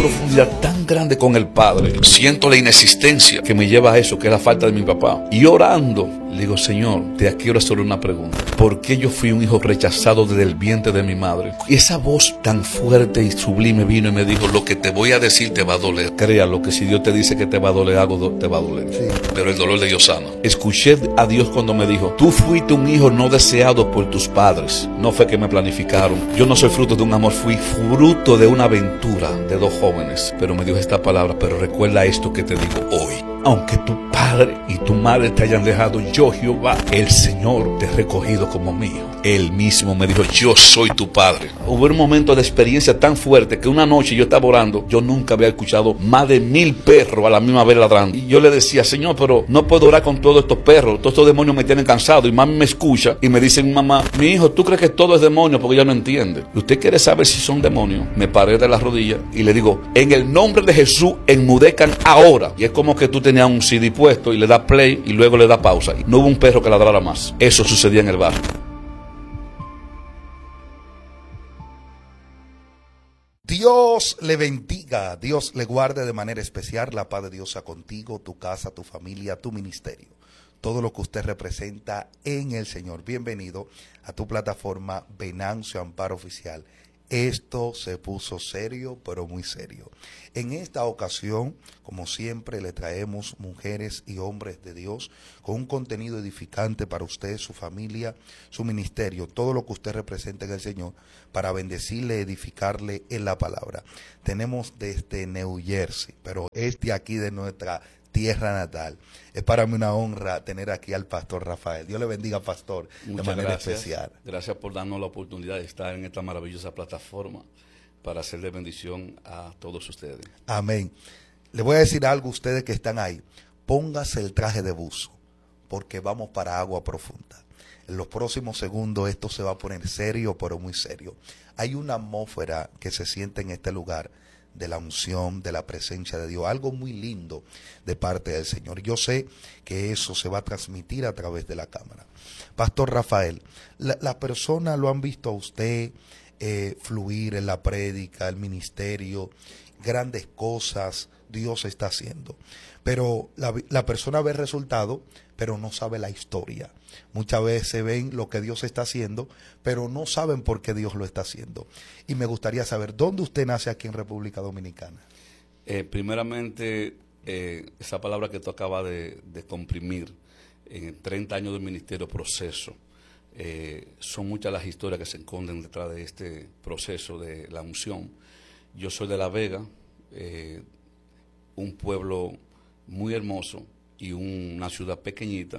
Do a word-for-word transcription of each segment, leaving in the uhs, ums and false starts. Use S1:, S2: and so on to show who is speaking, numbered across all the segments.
S1: profundidad tan grande con el Padre. Siento la inexistencia que me lleva a eso, que es la falta de mi papá. Y orando, le digo, Señor, te quiero hacer una pregunta. ¿Por qué yo fui un hijo rechazado desde el vientre de mi madre? Y esa voz tan fuerte y sublime vino y me dijo, lo que te voy a decir te va a doler. Créalo, que si Dios te dice que te va a doler algo, te va a doler. Sí. Pero el dolor de Dios sana. Escuché a Dios cuando me dijo, tú fuiste un hijo no deseado por tus padres. No fue que me planificaron. Yo no soy fruto de un amor, fui fruto de una aventura de dos jóvenes. Pero me dijo esta palabra, pero recuerda esto que te digo hoy. Aunque tu padre y tu madre te hayan dejado, yo Jehová, el Señor, te he recogido como mío. Él mismo me dijo, yo soy tu padre. Hubo un momento de experiencia tan fuerte que una noche yo estaba orando, yo nunca había escuchado más de mil perros a la misma vez ladrando. Y yo le decía, Señor, pero no puedo orar con todos estos perros, todos estos demonios me tienen cansado. Y mami me escucha y me dice mi mamá, mi hijo, ¿tú crees que todo es demonio? Porque ella no entiende. ¿Usted quiere saber si son demonios? Me paré de las rodillas y le digo, en el nombre de Jesús, enmudezcan ahora. Y es como que tú tenías un C D puesto y le das play y luego le das pausa. No hubo un perro que ladrara más. Eso sucedía en el barrio.
S2: Dios le bendiga, Dios le guarde de manera especial. La paz de Dios sea contigo, tu casa, tu familia, tu ministerio, todo lo que usted representa en el Señor. Bienvenido a tu plataforma Venancio Amparo Oficial. Esto se puso serio, pero muy serio. En esta ocasión, como siempre, le traemos mujeres y hombres de Dios con un contenido edificante para usted, su familia, su ministerio, todo lo que usted representa en el Señor, para bendecirle, edificarle en la palabra. Tenemos desde New Jersey, pero es de aquí de nuestra tierra natal. Es para mí una honra tener aquí al pastor Rafael. Dios le bendiga, pastor,
S1: Muchas
S2: de manera
S1: gracias.
S2: especial.
S1: Gracias por darnos la oportunidad de estar en esta maravillosa plataforma para hacerle bendición a todos ustedes.
S2: Amén. Le voy a decir algo a ustedes que están ahí. Póngase el traje de buzo, porque vamos para agua profunda. En los próximos segundos esto se va a poner serio, pero muy serio. Hay una atmósfera que se siente en este lugar de la unción, de la presencia de Dios, algo muy lindo de parte del Señor. Yo sé que eso se va a transmitir a través de la cámara. Pastor Rafael, las la personas lo han visto a usted eh, fluir en la prédica, el ministerio, grandes cosas Dios está haciendo. Pero la, la persona ve el resultado, pero no sabe la historia. Muchas veces ven lo que Dios está haciendo, pero no saben por qué Dios lo está haciendo. Y me gustaría saber, ¿dónde usted nace aquí en República Dominicana?
S1: Eh, primeramente, eh, esa palabra que tú acabas de, de comprimir, en treinta años del ministerio, proceso. Eh, son muchas las historias que se esconden detrás de este proceso de la unción. Yo soy de La Vega, eh, un pueblo muy hermoso y una ciudad pequeñita,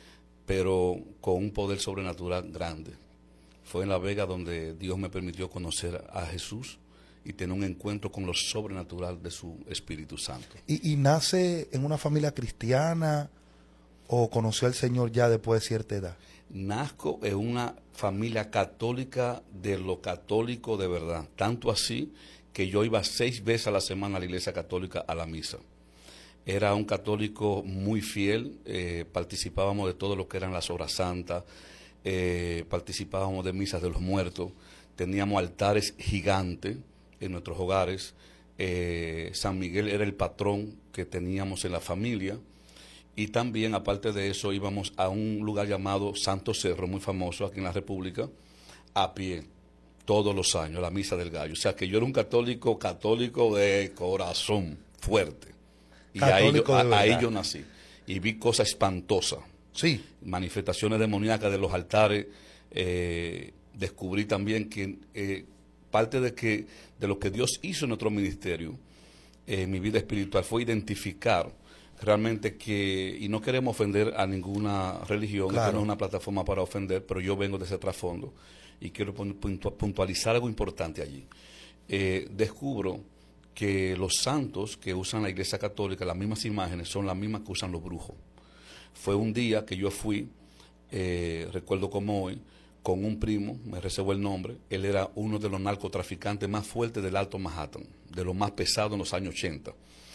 S1: pero con un poder sobrenatural grande. Fue en La Vega donde Dios me permitió conocer a Jesús y tener un encuentro con lo sobrenatural de su Espíritu Santo.
S2: ¿Y, y nace en una familia cristiana o conoció al Señor ya después de cierta edad?
S1: Nazco en una familia católica de lo católico de verdad, tanto así que yo iba seis veces a la semana a la iglesia católica a la misa. Era un católico muy fiel, eh, participábamos de todo lo que eran las horas santas, eh, participábamos de misas de los muertos, teníamos altares gigantes en nuestros hogares, eh, San Miguel era el patrón que teníamos en la familia, y también, aparte de eso, íbamos a un lugar llamado Santo Cerro, muy famoso aquí en la República, a pie, todos los años, la Misa del Gallo. O sea, que yo era un católico, católico de corazón, fuerte. Y ahí yo, a, ahí yo nací. Y vi cosas espantosas.
S2: Sí.
S1: Manifestaciones demoníacas de los altares. Eh, descubrí también que eh, parte de, que, de lo que Dios hizo en nuestro ministerio, eh, en mi vida espiritual, fue identificar realmente que, y no queremos ofender a ninguna religión, claro, no es una plataforma para ofender, pero yo vengo de ese trasfondo y quiero puntualizar algo importante allí. Eh, descubro que los santos que usan la Iglesia Católica, las mismas imágenes, son las mismas que usan los brujos. Fue un día que yo fui, eh, recuerdo como hoy, con un primo, me reservo el nombre, él era uno de los narcotraficantes más fuertes del Alto Manhattan, de los más pesados en los años ochenta.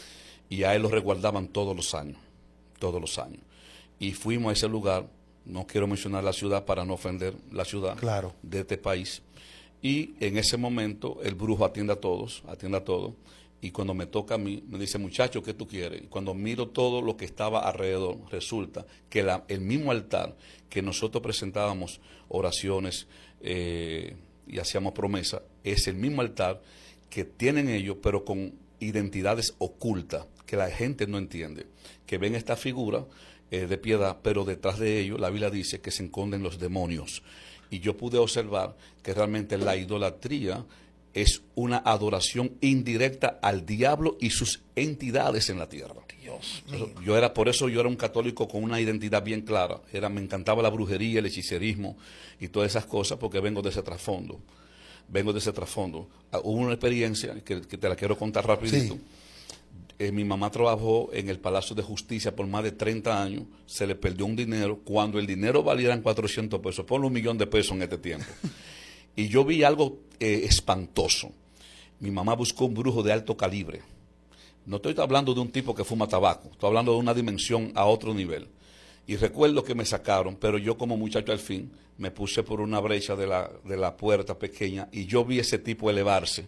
S1: Y a él lo resguardaban todos los años, todos los años. Y fuimos a ese lugar, no quiero mencionar la ciudad para no ofender la ciudad,
S2: claro,
S1: de este país. Y en ese momento el brujo atiende a todos, atiende a todos, Y cuando me toca a mí, me dice, muchacho, ¿qué tú quieres? Y cuando miro todo lo que estaba alrededor, resulta que la, el mismo altar que nosotros presentábamos oraciones eh, y hacíamos promesas, es el mismo altar que tienen ellos, pero con identidades ocultas, que la gente no entiende, que ven esta figura eh, de piedad, pero detrás de ellos la Biblia dice que se esconden los demonios. Y yo pude observar que realmente la idolatría es una adoración indirecta al diablo y sus entidades en la tierra.
S2: Dios
S1: mío.
S2: mío.
S1: Yo era, por eso yo era un católico con una identidad bien clara. Era, me encantaba la brujería, el hechicerismo y todas esas cosas porque vengo de ese trasfondo. Vengo de ese trasfondo. Hubo una experiencia que, que te la quiero contar rapidito.
S2: Sí.
S1: Eh, mi mamá trabajó en el Palacio de Justicia por más de treinta años, se le perdió un dinero, cuando el dinero valía cuatrocientos pesos, ponle un millón de pesos en este tiempo. Y yo vi algo eh, espantoso. Mi mamá buscó un brujo de alto calibre. No estoy hablando de un tipo que fuma tabaco, estoy hablando de una dimensión a otro nivel. Y recuerdo que me sacaron, pero yo como muchacho al fin me puse por una brecha de la, de la puerta pequeña y yo vi ese tipo elevarse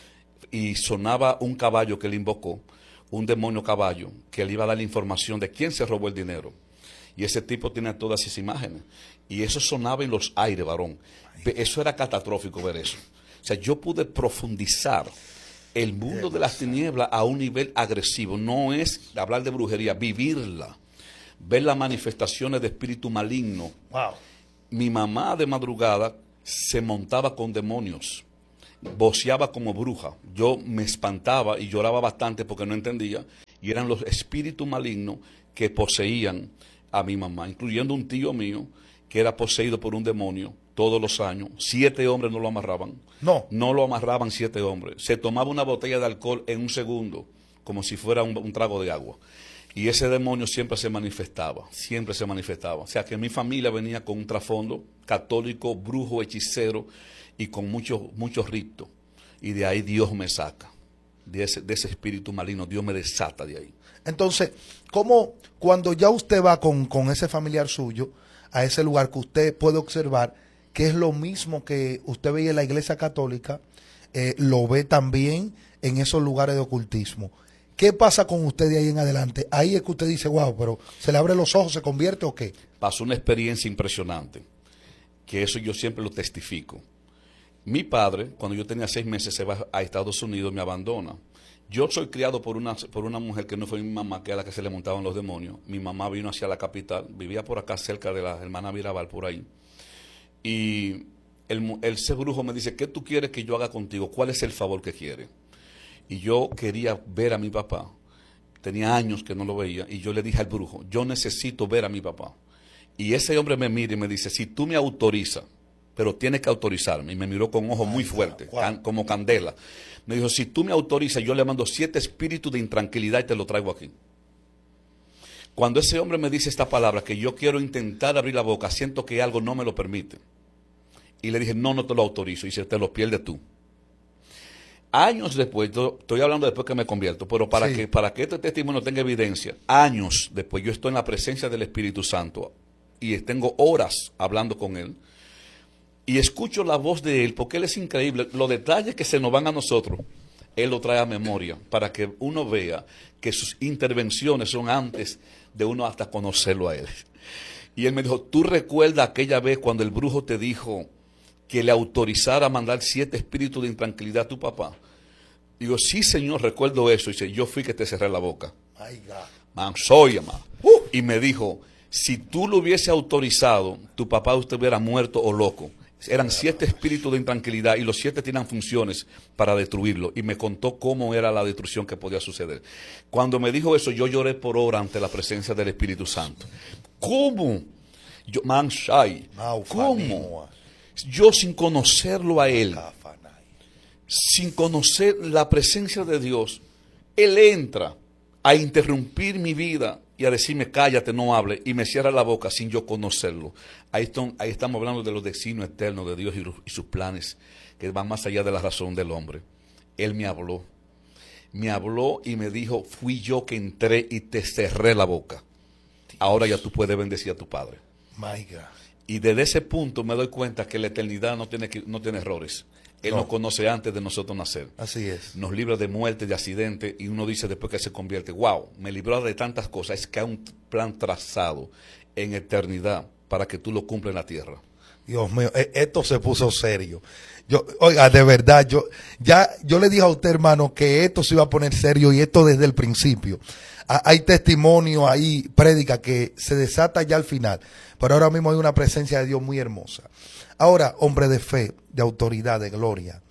S1: y sonaba un caballo que le invocó, un demonio caballo, que le iba a dar la información de quién se robó el dinero. Y ese tipo tiene todas esas imágenes. Y eso sonaba en los aires, varón. Eso era catastrófico ver eso. O sea, yo pude profundizar el mundo de las tinieblas a un nivel agresivo. No es hablar de brujería, vivirla. Ver las manifestaciones de espíritu maligno.
S2: Wow.
S1: Mi mamá de madrugada se montaba con demonios. Voceaba como bruja. Yo me espantaba y lloraba bastante porque no entendía. Y eran los espíritus malignos que poseían a mi mamá, incluyendo un tío mío que era poseído por un demonio todos los años. Siete hombres no lo amarraban.
S2: No.
S1: No lo amarraban siete hombres. Se tomaba una botella de alcohol en un segundo, como si fuera un, un trago de agua. Y ese demonio siempre se manifestaba, siempre se manifestaba. O sea que mi familia venía con un trasfondo católico, brujo, hechicero y con muchos muchos ritos. Y de ahí Dios me saca, de ese, de ese espíritu maligno, Dios me desata de ahí.
S2: Entonces, ¿cómo cuando ya usted va con, con ese familiar suyo a ese lugar que usted puede observar que es lo mismo que usted veía en la iglesia católica, eh, lo ve también en esos lugares de ocultismo? ¿Qué pasa con usted de ahí en adelante? Ahí es que usted dice, wow, pero ¿se le abren los ojos, se convierte o qué?
S1: Pasó una experiencia impresionante, que eso yo siempre lo testifico. Mi padre, cuando yo tenía seis meses, se va a Estados Unidos, me abandona. Yo soy criado por una, por una mujer que no fue mi mamá, que era la que se le montaban los demonios. Mi mamá vino hacia la capital, vivía por acá cerca de la hermana Mirabal, por ahí. Y el, el ese brujo me dice, ¿qué tú quieres que yo haga contigo? ¿Cuál es el favor que quieres? Y yo quería ver a mi papá. Tenía años que no lo veía. Y yo le dije al brujo, yo necesito ver a mi papá. Y ese hombre me mira y me dice, si tú me autorizas, pero tienes que autorizarme. Y me miró con ojos muy fuertes, can, como candela. Me dijo, si tú me autorizas, yo le mando siete espíritus de intranquilidad y te lo traigo aquí. Cuando ese hombre me dice esta palabra, que yo quiero intentar abrir la boca, siento que algo no me lo permite. Y le dije, no, no te lo autorizo. Y dice, te lo pierdes tú. Años después, estoy hablando después que me convierto, pero para, sí. que, para que este testimonio tenga evidencia, años después yo estoy en la presencia del Espíritu Santo y tengo horas hablando con Él y escucho la voz de Él, porque Él es increíble. Los detalles que se nos van a nosotros, Él lo trae a memoria para que uno vea que sus intervenciones son antes de uno hasta conocerlo a Él. Y Él me dijo, ¿tú recuerdas aquella vez cuando el brujo te dijo que le autorizara a mandar siete espíritus de intranquilidad a tu papá? Digo, sí, Señor, recuerdo eso. Y dice, yo fui que te cerré la boca.
S2: Ay, God.
S1: Man, soy, man. Uh. Y me dijo, si tú lo hubiese autorizado, tu papá usted hubiera muerto o loco. Eran siete espíritus de intranquilidad y los siete tenían funciones para destruirlo. Y me contó cómo era la destrucción que podía suceder. Cuando me dijo eso, yo lloré por hora ante la presencia del Espíritu Santo. ¿Cómo? Yo, man, shy. ¿Cómo? Yo sin conocerlo a Él, sin conocer la presencia de Dios, Él entra a interrumpir mi vida y a decirme, cállate, no hable, y me cierra la boca sin yo conocerlo. Ahí, están, ahí estamos hablando de los designios eternos de Dios y, y sus planes, que van más allá de la razón del hombre. Él me habló, me habló y me dijo, fui yo que entré y te cerré la boca. Ahora ya tú puedes bendecir a tu padre.
S2: My God.
S1: Y desde ese punto me doy cuenta que la eternidad no tiene, no tiene errores. Él
S2: No.
S1: nos conoce antes de nosotros nacer.
S2: Así es.
S1: Nos libra de muerte, de accidente, y uno dice después que se convierte, wow, me libró de tantas cosas. Es que hay un plan trazado en eternidad para que tú lo cumplas en la tierra.
S2: Dios mío, e- esto se puso serio. Yo, oiga, de verdad, yo ya yo le dije a usted, hermano, que esto se iba a poner serio y esto desde el principio. Ha- Hay testimonio ahí, prédica que se desata ya al final, pero ahora mismo hay una presencia de Dios muy hermosa. Ahora, hombre de fe, de autoridad, de gloria,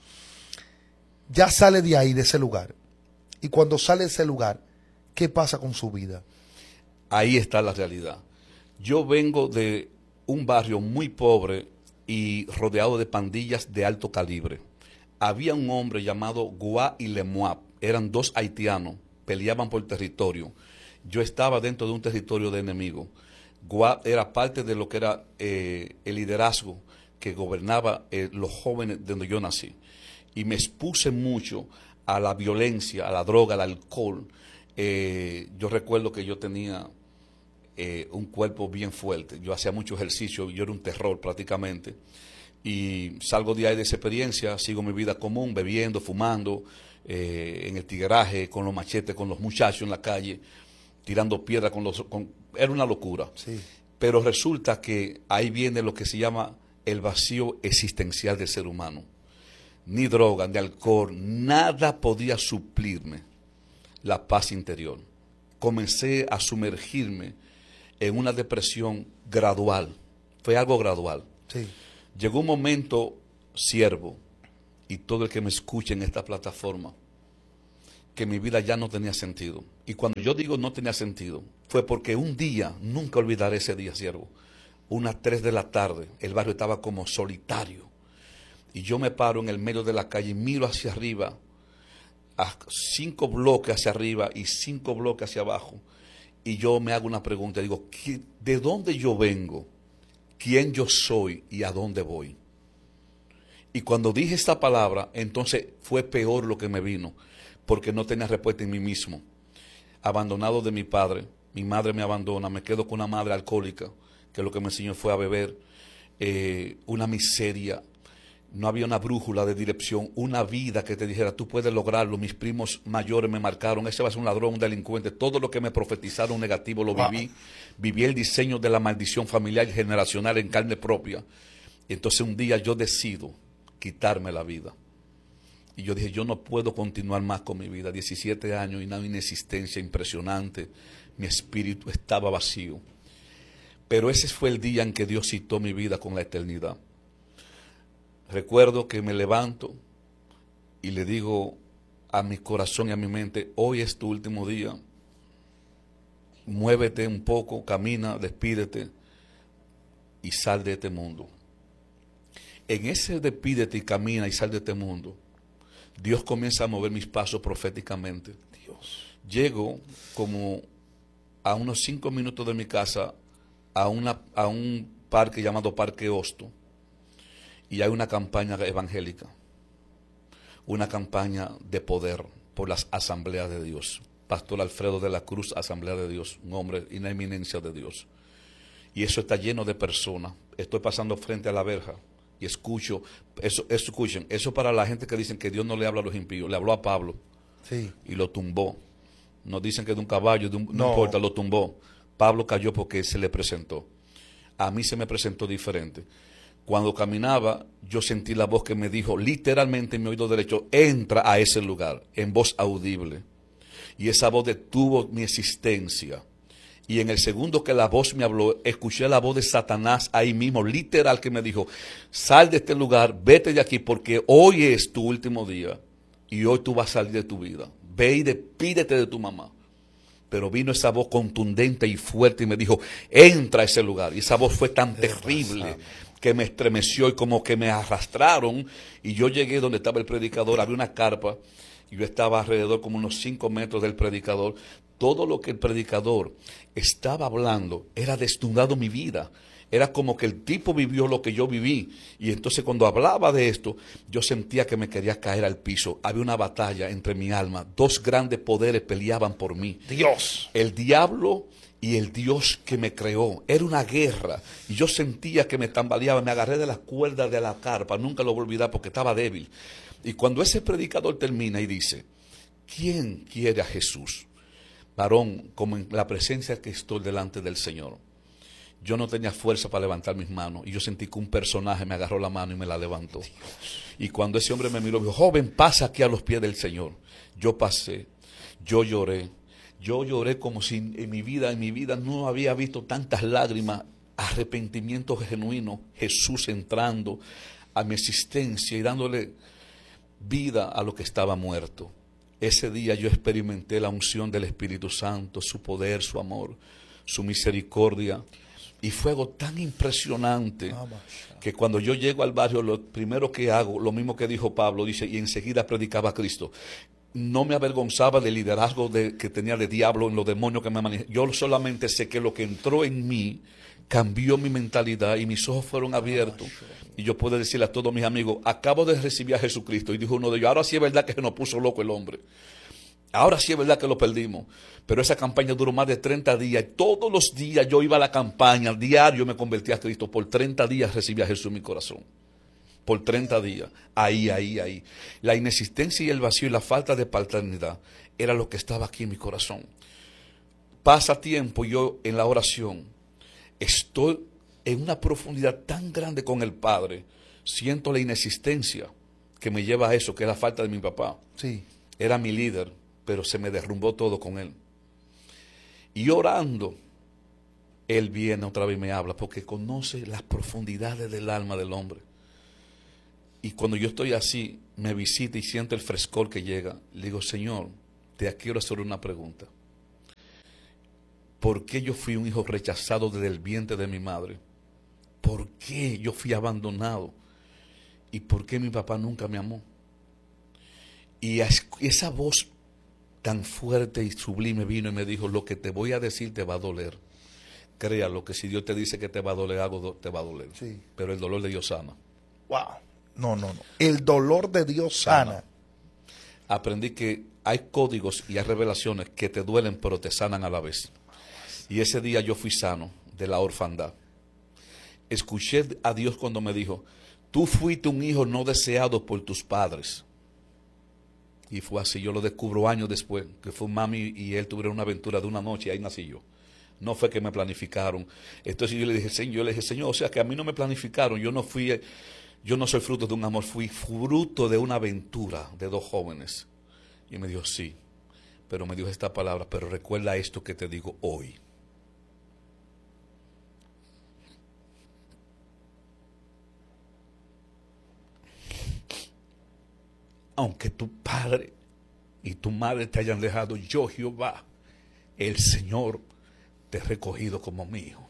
S2: ya sale de ahí, de ese lugar. Y cuando sale de ese lugar, ¿qué pasa con su vida?
S1: Ahí está la realidad. Yo vengo de un barrio muy pobre y rodeado de pandillas de alto calibre. Había un hombre llamado Guá y Lemoab. Eran dos haitianos, peleaban por territorio. Yo estaba dentro de un territorio de enemigo. Guá era parte de lo que era eh, el liderazgo que gobernaba eh, los jóvenes de donde yo nací. Y me expuse mucho a la violencia, a la droga, al alcohol. Eh, yo recuerdo que yo tenía eh, un cuerpo bien fuerte. Yo hacía mucho ejercicio, yo era un terror prácticamente. Y salgo de ahí de esa experiencia, sigo mi vida común, bebiendo, fumando, eh, en el tigueraje, con los machetes, con los muchachos en la calle, tirando piedras con los... Con, era una locura.
S2: Sí.
S1: Pero resulta que ahí viene lo que se llama el vacío existencial del ser humano. Ni droga, ni alcohol, nada podía suplirme la paz interior. Comencé a sumergirme en una depresión gradual. Fue algo gradual.
S2: Sí.
S1: Llegó un momento, siervo, y todo el que me escuche en esta plataforma, que mi vida ya no tenía sentido. Y cuando yo digo no tenía sentido, fue porque un día, nunca olvidaré ese día, siervo, unas tres de la tarde, el barrio estaba como solitario. Y yo me paro en el medio de la calle y miro hacia arriba, a cinco bloques hacia arriba y cinco bloques hacia abajo. Y yo me hago una pregunta, digo, ¿de dónde yo vengo? ¿Quién yo soy y a dónde voy? Y cuando dije esta palabra, entonces fue peor lo que me vino, porque no tenía respuesta en mí mismo. Abandonado de mi padre, mi madre me abandona, me quedo con una madre alcohólica, que lo que me enseñó fue a beber, eh, una miseria. No había una brújula de dirección, una vida que te dijera, tú puedes lograrlo. Mis primos mayores me marcaron, ese va a ser un ladrón, un delincuente. Todo lo que me profetizaron negativo lo viví. Viví el diseño de la maldición familiar y generacional en carne propia. Y entonces un día yo decido quitarme la vida. Y yo dije, yo no puedo continuar más con mi vida. diecisiete años y una inexistencia impresionante. Mi espíritu estaba vacío. Pero ese fue el día en que Dios citó mi vida con la eternidad. Recuerdo que me levanto y le digo a mi corazón y a mi mente, hoy es tu último día, muévete un poco, camina, despídete y sal de este mundo. En ese despídete y camina y sal de este mundo, Dios comienza a mover mis pasos proféticamente. Dios. Llego como a unos cinco minutos de mi casa a, una, a un parque llamado Parque Hosto. Y hay una campaña evangélica, una campaña de poder por las asambleas de Dios. Pastor Alfredo de la Cruz, Asamblea de Dios, un hombre, una eminencia de Dios. Y eso está lleno de personas. Estoy pasando frente a la verja y escucho, eso, escuchen, eso para la gente que dicen que Dios no le habla a los impíos. Le habló a Pablo
S2: Sí.
S1: y lo tumbó. Nos dicen que de un caballo, de un, no,
S2: No.
S1: importa, lo tumbó. Pablo cayó porque se le presentó. A mí se me presentó diferente. Cuando caminaba, yo sentí la voz que me dijo, literalmente en mi oído derecho, entra a ese lugar, en voz audible. Y esa voz detuvo mi existencia. Y en el segundo que la voz me habló, escuché la voz de Satanás ahí mismo, literal, que me dijo, sal de este lugar, vete de aquí, porque hoy es tu último día. Y hoy tú vas a salir de tu vida. Ve y despídete de tu mamá. Pero vino esa voz contundente y fuerte y me dijo, entra a ese lugar. Y esa voz fue tan terrible que me estremeció y como que me arrastraron. Y yo llegué donde estaba el predicador, había una carpa, y yo estaba alrededor como unos cinco metros del predicador. Todo lo que el predicador estaba hablando era desnudado mi vida. Era como que el tipo vivió lo que yo viví. Y entonces cuando hablaba de esto, yo sentía que me quería caer al piso. Había una batalla entre mi alma. Dos grandes poderes peleaban por mí.
S2: Dios.
S1: El diablo y el Dios que me creó. Era una guerra. Y yo sentía que me tambaleaba. Me agarré de las cuerdas de la carpa. Nunca lo voy a olvidar porque estaba débil. Y cuando ese predicador termina y dice, ¿quién quiere a Jesús? Varón, como en la presencia que estoy delante del Señor. Yo no tenía fuerza para levantar mis manos. Y yo sentí que un personaje me agarró la mano y me la levantó. Dios. Y cuando ese hombre me miró, me dijo, joven, pasa aquí a los pies del Señor. Yo pasé, yo lloré. Yo lloré como si en mi vida, en mi vida no había visto tantas lágrimas, arrepentimiento genuino, Jesús entrando a mi existencia y dándole vida a lo que estaba muerto. Ese día yo experimenté la unción del Espíritu Santo, su poder, su amor, su misericordia. Y fue algo tan impresionante que cuando yo llego al barrio, lo primero que hago, lo mismo que dijo Pablo, dice, y enseguida predicaba a Cristo. No me avergonzaba del liderazgo de, que tenía de diablo en los demonios que me manejaban. Yo solamente sé que lo que entró en mí cambió mi mentalidad y mis ojos fueron abiertos. Y yo puedo decirle a todos mis amigos, acabo de recibir a Jesucristo. Y dijo uno de ellos, ahora sí es verdad que se nos puso loco el hombre. Ahora sí es verdad que lo perdimos. Pero esa campaña duró más de treinta días. Y todos los días yo iba a la campaña, diario me convertí a Cristo. Por treinta días recibí a Jesús en mi corazón. Por treinta días. Ahí, ahí, ahí. La inexistencia y el vacío y la falta de paternidad era lo que estaba aquí en mi corazón. Pasa tiempo y yo en la oración estoy en una profundidad tan grande con el Padre. Siento la inexistencia que me lleva a eso, que es la falta de mi papá.
S2: Sí.
S1: Era mi líder, pero se me derrumbó todo con él. Y orando, él viene otra vez y me habla, porque conoce las profundidades del alma del hombre. Y cuando yo estoy así, me visita y siento el frescor que llega. Le digo, Señor, te quiero hacer una pregunta. ¿Por qué yo fui un hijo rechazado desde el vientre de mi madre? ¿Por qué yo fui abandonado? ¿Y por qué mi papá nunca me amó? Y esa voz tan fuerte y sublime vino y me dijo, lo que te voy a decir te va a doler. Créalo, que si Dios te dice que te va a doler algo, te va a doler. Sí. Pero el dolor de Dios sana.
S2: Wow. No, no, no. El dolor de Dios sana. sana.
S1: Aprendí que hay códigos y hay revelaciones que te duelen, pero te sanan a la vez. Y ese día yo fui sano de la orfandad. Escuché a Dios cuando me dijo, tú fuiste un hijo no deseado por tus padres. Y fue así, yo lo descubro años después, que fue mami y él tuvieron una aventura de una noche y ahí nací yo. No fue que me planificaron. Entonces yo le dije, Señor, yo le dije, Señor, o sea que a mí no me planificaron, yo no fui, yo no soy fruto de un amor, fui fruto de una aventura de dos jóvenes. Y me dijo, sí, pero me dijo esta palabra, pero recuerda esto que te digo hoy. Aunque tu padre y tu madre te hayan dejado, yo Jehová, el Señor, te he recogido como mío.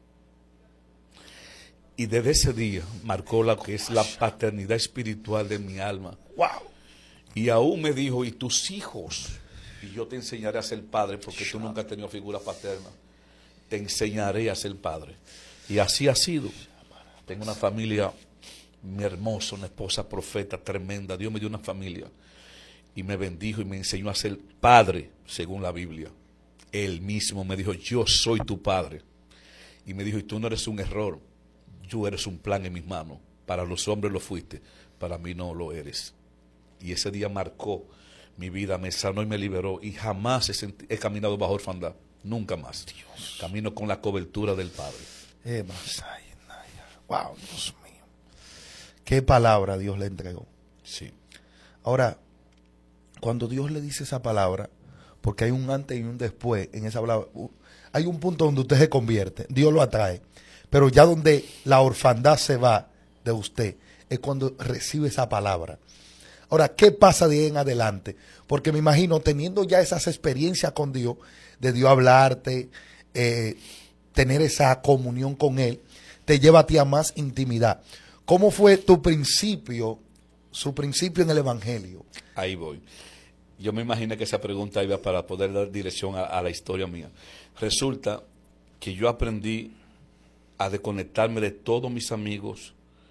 S1: Y desde ese día marcó lo que es la paternidad espiritual de mi alma. ¡Wow! Y aún me dijo, y tus hijos, y yo te enseñaré a ser padre, porque tú nunca has tenido figura paterna, te enseñaré a ser padre. Y así ha sido. Tengo una familia mi hermosa, una esposa profeta tremenda. Dios me dio una familia y me bendijo y me enseñó a ser padre según la Biblia. Él mismo me dijo, yo soy tu padre. Y me dijo, y tú no eres un error, tú eres un plan en mis manos. Para los hombres lo fuiste, para mí no lo eres. Y ese día marcó mi vida, me sanó y me liberó. Y jamás he, senti- he caminado bajo orfandad, nunca más. Dios. Camino con la cobertura del Padre.
S2: Eh, wow, Dios mío. ¿Qué palabra Dios le entregó?
S1: Sí.
S2: Ahora, cuando Dios le dice esa palabra, porque hay un antes y un después en esa palabra, hay un punto donde usted se convierte, Dios lo atrae, pero ya donde la orfandad se va de usted, es cuando recibe esa palabra. Ahora, ¿qué pasa de ahí en adelante? Porque me imagino, teniendo ya esas experiencias con Dios, de Dios hablarte, eh, tener esa comunión con Él, te lleva a ti a más intimidad. ¿Cómo fue tu principio, su principio en el Evangelio?
S1: Ahí voy. Yo me imaginé que esa pregunta iba para poder dar dirección a, a la historia mía. Resulta que yo aprendí a desconectarme de todos mis amigos,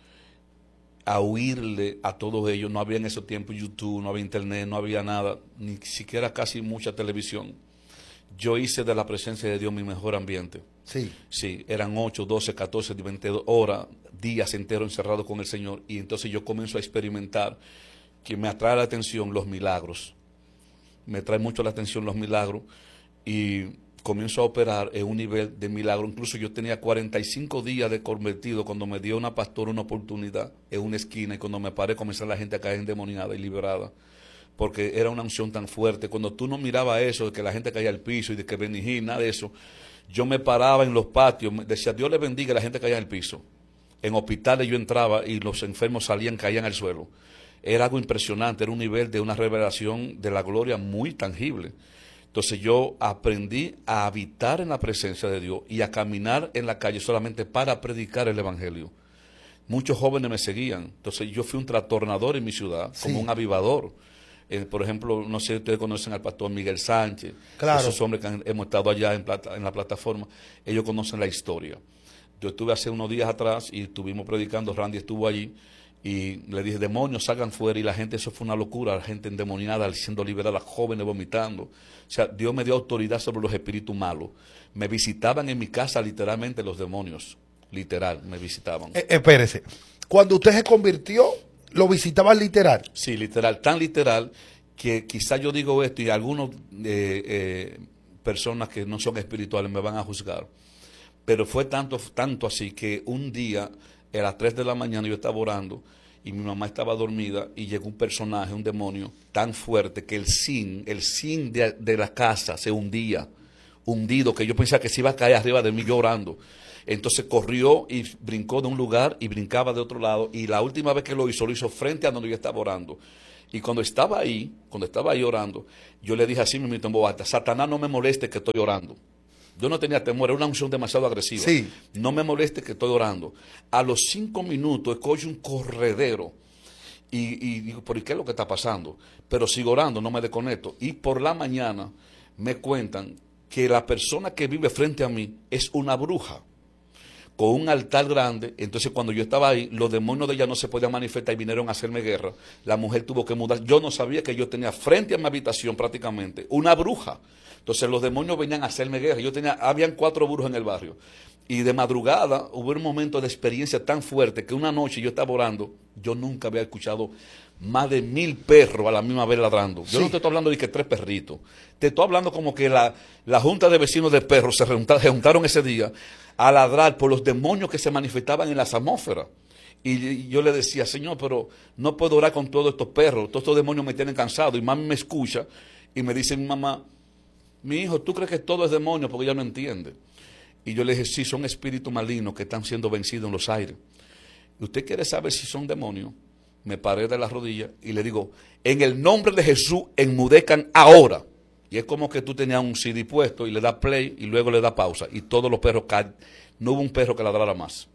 S1: a huirle a todos ellos. No había en ese tiempo YouTube, no había internet, no había nada, ni siquiera casi mucha televisión. Yo hice de la presencia de Dios mi mejor ambiente.
S2: Sí.
S1: Sí, eran ocho, doce, catorce, veinte horas, días enteros encerrados con el Señor. Y entonces yo comienzo a experimentar que me atrae la atención los milagros. Me trae mucho la atención los milagros y comienzo a operar en un nivel de milagro. Incluso yo tenía cuarenta y cinco días de convertido cuando me dio una pastora una oportunidad en una esquina, y cuando me paré comenzó la gente a caer endemoniada y liberada, porque era una unción tan fuerte. Cuando tú no mirabas eso, de que la gente caía al piso y de que benigí, nada de eso, yo me paraba en los patios, decía Dios le bendiga, y la gente caía al piso. En hospitales yo entraba y los enfermos salían, caían al suelo. Era algo impresionante, era un nivel de una revelación de la gloria muy tangible. Entonces yo aprendí a habitar en la presencia de Dios y a caminar en la calle solamente para predicar el Evangelio. Muchos jóvenes me seguían. Entonces yo fui un trastornador en mi ciudad, sí, como un avivador. Eh, por ejemplo, no sé si ustedes conocen al pastor Miguel Sánchez,
S2: claro,
S1: esos hombres que han, hemos estado allá en, plata, en la plataforma, ellos conocen la historia. Yo estuve hace unos días atrás y estuvimos predicando, Randy estuvo allí, y le dije, demonios, salgan fuera, y la gente, eso fue una locura, la gente endemoniada, siendo liberada, jóvenes vomitando. O sea, Dios me dio autoridad sobre los espíritus malos. Me visitaban en mi casa literalmente los demonios, literal, me visitaban.
S2: Eh, espérese, cuando usted se convirtió, ¿lo visitaban literal?
S1: Sí, literal, tan literal que quizá yo digo esto y algunas eh, eh, personas que no son espirituales me van a juzgar, pero fue tanto, tanto así que un día a las tres de la mañana yo estaba orando y mi mamá estaba dormida y llegó un personaje, un demonio tan fuerte que el zinc, el zinc de, de la casa se hundía, hundido, que yo pensaba que se iba a caer arriba de mí yo orando. Entonces corrió y brincó de un lugar y brincaba de otro lado, y la última vez que lo hizo, lo hizo frente a donde yo estaba orando. Y cuando estaba ahí, cuando estaba ahí orando, yo le dije así mismo en voz alta, Satanás, no me moleste que estoy orando. Yo no tenía temor, era una unción demasiado agresiva.
S2: Sí.
S1: No me moleste que estoy orando. A los cinco minutos escucho un corredero y, y digo, ¿por qué es lo que está pasando? Pero sigo orando, no me desconecto. Y por la mañana me cuentan que la persona que vive frente a mí es una bruja con un altar grande. Entonces cuando yo estaba ahí, los demonios de ella no se podían manifestar y vinieron a hacerme guerra. La mujer tuvo que mudar. Yo no sabía que yo tenía frente a mi habitación prácticamente una bruja. Entonces los demonios venían a hacerme guerra. Yo tenía, habían cuatro brujos en el barrio. Y de madrugada hubo un momento de experiencia tan fuerte que una noche yo estaba orando, yo nunca había escuchado más de mil perros a la misma vez ladrando. Yo
S2: sí.
S1: no te estoy hablando de que tres perritos. Te estoy hablando como que la, la junta de vecinos de perros se juntaron, se juntaron ese día a ladrar por los demonios que se manifestaban en las atmósferas. Y yo le decía, Señor, pero no puedo orar con todos estos perros, todos estos demonios me tienen cansado. Y mami me escucha y me dice mi mamá, mi hijo, ¿tú crees que todo es demonio? Porque ella no entiende. Y yo le dije, sí, son espíritus malignos que están siendo vencidos en los aires. ¿Y usted quiere saber si son demonios? Me paré de las rodillas y le digo, en el nombre de Jesús, enmudezcan ahora. Y es como que tú tenías un C D puesto y le das play y luego le das pausa. Y todos los perros caen. No hubo un perro que ladrara más.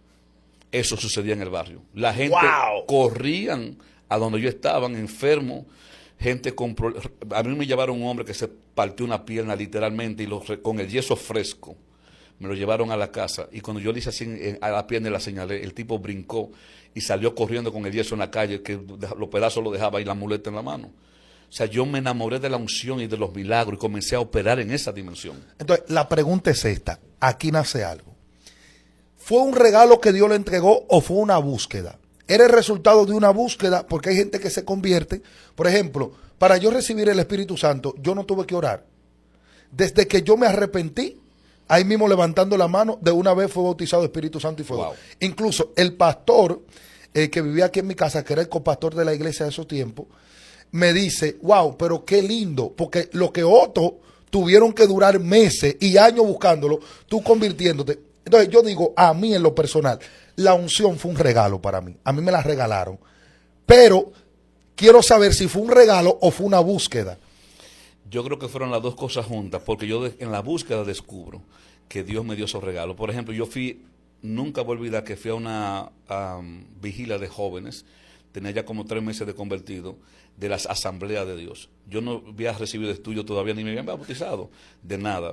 S1: Eso sucedía en el barrio. La gente
S2: ¡Wow!
S1: corrían a donde yo estaba, enfermo. Gente con... A mí me llevaron un hombre que se partió una pierna literalmente y lo, con el yeso fresco. Me lo llevaron a la casa y cuando yo le hice así a la pierna y la señalé, el tipo brincó y salió corriendo con el yeso en la calle, que los pedazos lo dejaba y la muleta en la mano. O sea, yo me enamoré de la unción y de los milagros y comencé a operar en esa dimensión.
S2: Entonces, la pregunta es esta. Aquí nace algo. ¿Fue un regalo que Dios le entregó o fue una búsqueda? Era el resultado de una búsqueda, porque hay gente que se convierte. Por ejemplo, para yo recibir el Espíritu Santo, yo no tuve que orar. Desde que yo me arrepentí, ahí mismo levantando la mano, de una vez fue bautizado Espíritu Santo y fuego. Wow. Incluso el pastor eh, que vivía aquí en mi casa, que era el copastor de la iglesia de esos tiempos, me dice, wow, pero qué lindo, porque lo que otros tuvieron que durar meses y años buscándolo, tú convirtiéndote. Entonces yo digo, a mí en lo personal, la unción fue un regalo para mí, a mí me la regalaron, pero quiero saber si fue un regalo o fue una búsqueda.
S1: Yo creo que fueron las dos cosas juntas, porque yo de, en la búsqueda descubro que Dios me dio esos regalos. Por ejemplo, yo fui, nunca voy a olvidar que fui a una um, vigilia de jóvenes, tenía ya como tres meses de convertido, de las asambleas de Dios. Yo no había recibido estudio todavía, ni me habían bautizado, de nada.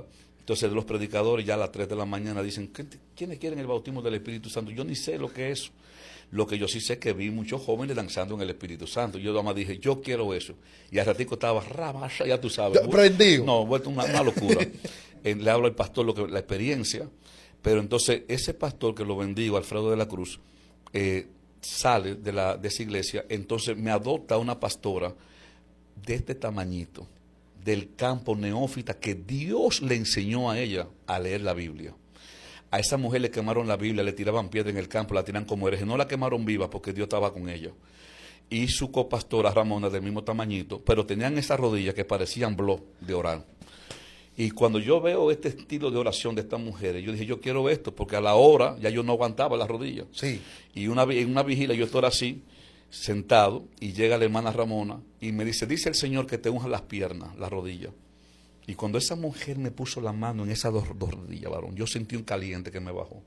S1: Entonces los predicadores ya a las tres de la mañana dicen, ¿quiénes quieren el bautismo del Espíritu Santo? Yo ni sé lo que es eso. Lo que yo sí sé es que vi muchos jóvenes danzando en el Espíritu Santo. Yo además dije, yo quiero eso. Y al ratico estaba, ramasha, ya tú sabes.
S2: Prendido.
S1: No, vuelto una, una locura. eh, le hablo al pastor lo que, la experiencia. Pero entonces ese pastor que lo bendigo, Alfredo de la Cruz, eh, sale de, la, de esa iglesia. Entonces me adopta una pastora de este tamañito, del campo neófita, que Dios le enseñó a ella a leer la Biblia. A esa mujer le quemaron la Biblia, le tiraban piedra en el campo, la tiran como hereje. No la quemaron viva porque Dios estaba con ella. Y su copastora Ramona, del mismo tamañito, pero tenían esas rodillas que parecían blog de orar. Y cuando yo veo este estilo de oración de estas mujeres, yo dije, yo quiero esto, porque a la hora ya yo no aguantaba las rodillas.
S2: Sí.
S1: Y una, en una vigilia yo estoy así, sentado, y llega la hermana Ramona y me dice, dice el Señor que te unja las piernas, las rodillas. Y cuando esa mujer me puso la mano en esas dos, dos rodillas, varón, yo sentí un caliente que me bajó.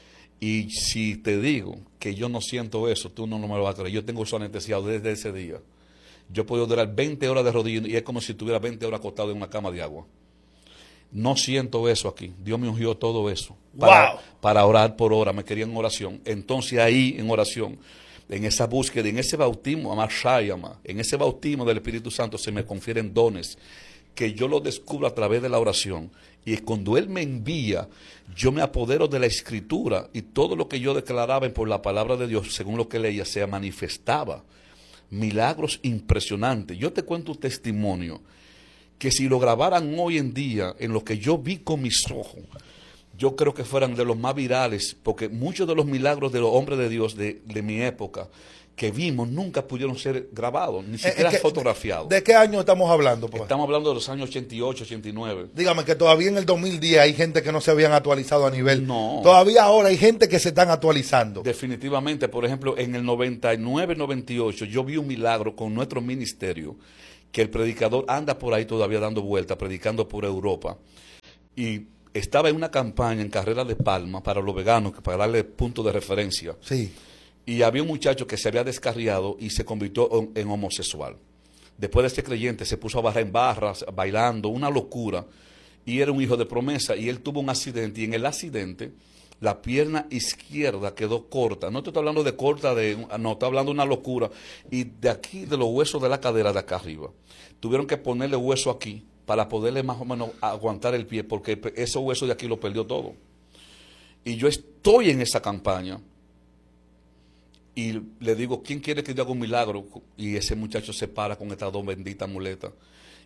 S1: Y si te digo que yo no siento eso, tú no, no me lo vas a creer. Yo tengo eso anestesiado desde ese día. Yo puedo durar veinte horas de rodillas y es como si tuviera veinte horas acostado en una cama de agua. No siento eso aquí. Dios me ungió todo eso. Para,
S2: wow.
S1: para orar por hora. Me quería en oración. Entonces ahí en oración, en esa búsqueda, en ese bautismo, Amashayama, en ese bautismo del Espíritu Santo se me confieren dones que yo lo descubro a través de la oración. Y cuando Él me envía, yo me apodero de la Escritura y todo lo que yo declaraba por la palabra de Dios, según lo que leía, se manifestaba. Milagros impresionantes. Yo te cuento un testimonio que si lo grabaran hoy en día en lo que yo vi con mis ojos, yo creo que fueran de los más virales, porque muchos de los milagros de los hombres de Dios de, de mi época que vimos nunca pudieron ser grabados, ni siquiera
S2: ¿De,
S1: fotografiados.
S2: ¿De qué año estamos hablando? Papá?
S1: Estamos hablando de los años ochenta y ocho, ochenta y nueve.
S2: Dígame que todavía en el dos mil diez hay gente que no se habían actualizado a nivel.
S1: No.
S2: Todavía ahora hay gente que se están actualizando.
S1: Definitivamente. Por ejemplo, en el noventa y nueve, noventa y ocho, yo vi un milagro con nuestro ministerio, que el predicador anda por ahí todavía dando vueltas, predicando por Europa. Y estaba en una campaña en Carrera de Palma para los veganos, para darle punto de referencia.
S2: Sí.
S1: Y había un muchacho que se había descarriado y se convirtió en, en homosexual. Después de ser creyente se puso a barrar en barras, bailando, una locura. Y era un hijo de promesa y él tuvo un accidente. Y en el accidente la pierna izquierda quedó corta. No te estoy hablando de corta, de no, estoy hablando de una locura. Y de aquí, de los huesos de la cadera de acá arriba, tuvieron que ponerle hueso aquí para poderle más o menos aguantar el pie, porque ese hueso de aquí lo perdió todo. Y yo estoy en esa campaña. Y le digo, ¿quién quiere que yo haga un milagro? Y ese muchacho se para con estas dos benditas muletas.